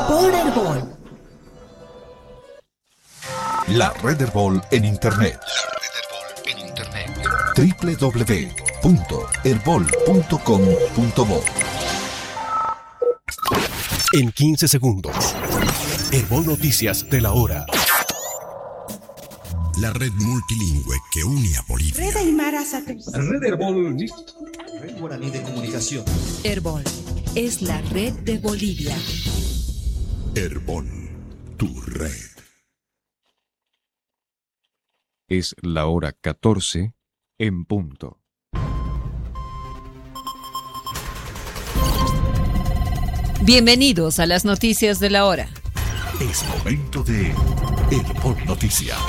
por Herbol. La Red Herbol en Internet. www.herbol.com.bo. En 15 segundos. Herbol Noticias de la hora. La red multilingüe que une a Bolivia. Red Herbol. Red Guaraní de Comunicación. Herbol es la red de Bolivia. Herbol, tu red. Es la hora 14 en punto. Bienvenidos a las noticias de la hora. Es momento de Herbol Noticias.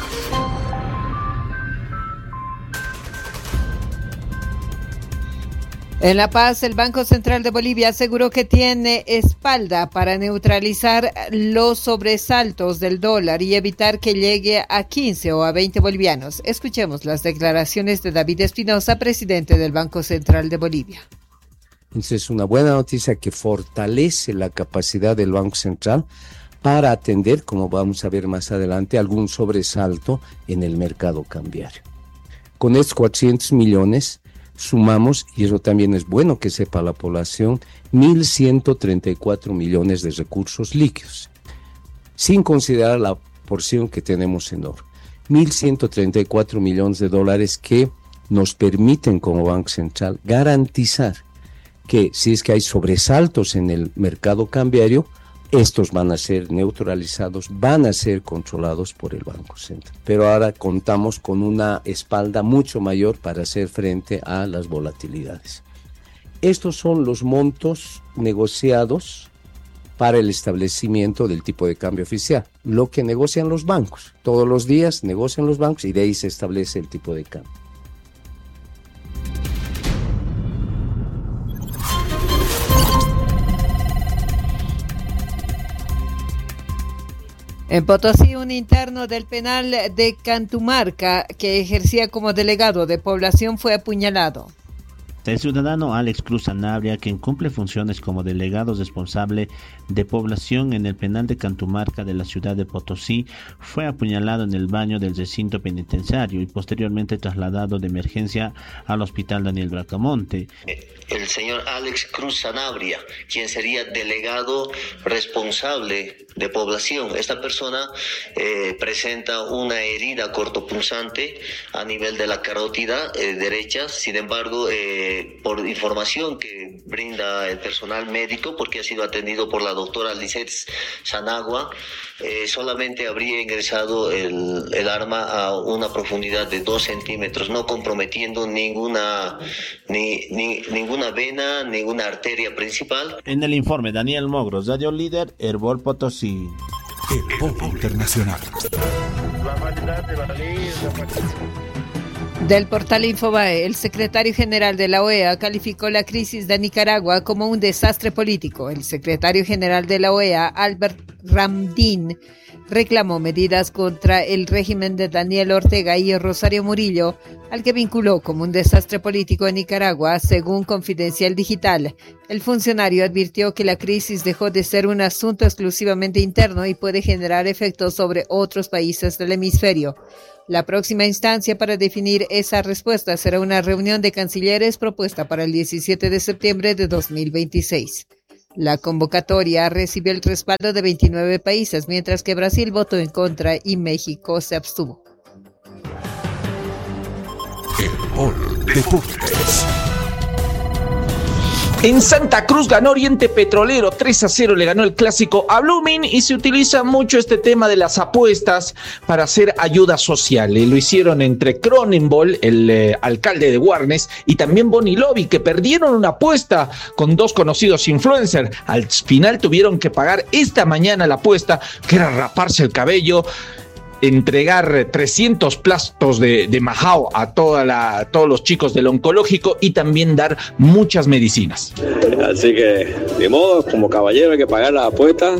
En La Paz, el Banco Central de Bolivia aseguró que tiene espalda para neutralizar los sobresaltos del dólar y evitar que llegue a 15 o a 20 bolivianos. Escuchemos las declaraciones de David Espinosa, presidente del Banco Central de Bolivia. Entonces, es una buena noticia que fortalece la capacidad del Banco Central para atender, como vamos a ver más adelante, algún sobresalto en el mercado cambiario. Con estos 400 millones sumamos, y eso también es bueno que sepa la población, 1.134 millones de recursos líquidos, sin considerar la porción que tenemos en oro. 1.134 millones de dólares que nos permiten como Banco Central garantizar que si es que hay sobresaltos en el mercado cambiario, estos van a ser neutralizados, van a ser controlados por el Banco Central. Pero ahora contamos con una espalda mucho mayor para hacer frente a las volatilidades. Estos son los montos negociados para el establecimiento del tipo de cambio oficial, lo que negocian los bancos. Todos los días negocian los bancos y de ahí se establece el tipo de cambio. En Potosí, un interno del penal de Cantumarca que ejercía como delegado de población fue apuñalado. El ciudadano Alex Cruz Sanabria, quien cumple funciones como delegado responsable de población en el penal de Cantumarca de la ciudad de Potosí, fue apuñalado en el baño del recinto penitenciario y posteriormente trasladado de emergencia al hospital Daniel Bracamonte. El señor Alex Cruz Sanabria, quien sería delegado responsable de población. Esta persona presenta una herida cortopunzante a nivel de la carótida derecha. Sin embargo, por información que brinda el personal médico, porque ha sido atendido por la doctora Lisette Sanagua, solamente habría ingresado el arma a una profundidad de 2 centímetros, no comprometiendo ninguna vena, ninguna arteria principal. En el informe, Daniel Mogros, Radio Líder, Herbol Potosí. Herbol Internacional. Del portal Infobae, el secretario general de la OEA calificó la crisis de Nicaragua como un desastre político. El secretario general de la OEA, Albert Ramdin, reclamó medidas contra el régimen de Daniel Ortega y Rosario Murillo, al que vinculó como un desastre político en Nicaragua, según Confidencial Digital. El funcionario advirtió que la crisis dejó de ser un asunto exclusivamente interno y puede generar efectos sobre otros países del hemisferio. La próxima instancia para definir esa respuesta será una reunión de cancilleres propuesta para el 17 de septiembre de 2026. La convocatoria recibió el respaldo de 29 países, mientras que Brasil votó en contra y México se abstuvo. Herbol Deportes. En Santa Cruz ganó Oriente Petrolero, 3-0 le ganó el clásico a Blooming y se utiliza mucho este tema de las apuestas para hacer ayuda social. Lo hicieron entre Cronenbol, el alcalde de Warnes, y también Bonnie Lobby, que perdieron una apuesta con 2 conocidos influencers. Al final tuvieron que pagar esta mañana la apuesta, que era raparse el cabello, entregar 300 plastos de Majao a todos los chicos del oncológico y también dar muchas medicinas. Así que, de modo, como caballero hay que pagar la apuesta.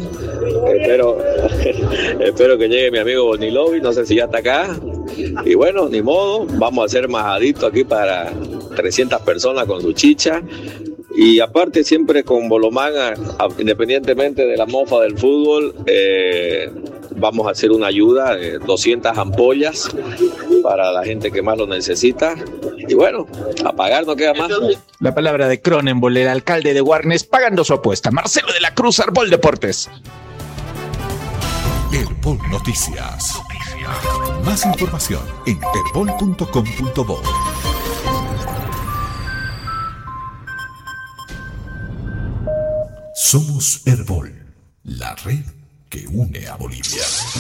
Espero que llegue mi amigo Bonilovi, no sé si ya está acá. Y bueno, ni modo, vamos a hacer majadito aquí para 300 personas con su chicha. Y aparte siempre con Bolomán, independientemente de la mofa del fútbol, vamos a hacer una ayuda de 200 ampollas para la gente que más lo necesita. Y bueno, a pagar no queda más. La palabra de Cronenbol, el alcalde de Guarnes, pagando su apuesta. Marcelo de la Cruz, Arbol Deportes. Herbol Noticias. Más información en herbol.com.bo. Somos Herbol, la red que une a Bolivia.